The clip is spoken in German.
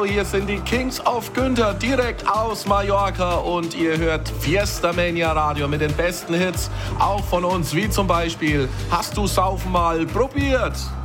Hallo, hier sind die Kings of Günther, direkt aus Mallorca und ihr hört Fiesta Mania Radio mit den besten Hits, auch von uns, wie zum Beispiel Hast du Saufen mal probiert?